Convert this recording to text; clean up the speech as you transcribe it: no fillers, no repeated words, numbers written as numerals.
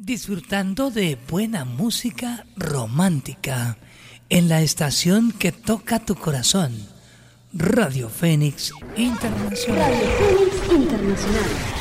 Disfrutando de buena música romántica en la estación que toca tu corazón. Radio Fénix Internacional. Radio Fénix Internacional.